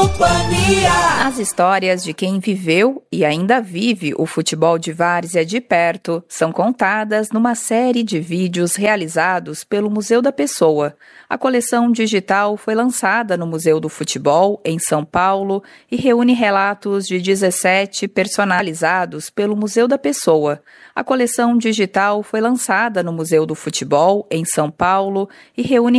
Companhia. As histórias de quem viveu e ainda vive o futebol de várzea de perto são contadas numa série de vídeos realizados pelo Museu da Pessoa. A coleção digital foi lançada no Museu do Futebol, em São Paulo, e reúne relatos de 17 personalizados pelo Museu da Pessoa. A coleção digital foi lançada no Museu do Futebol, em São Paulo, e reúne